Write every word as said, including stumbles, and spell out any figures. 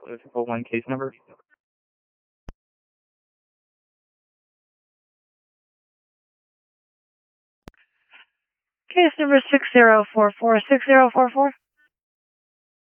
triple one case number. Case number six zero four four, six zero four four.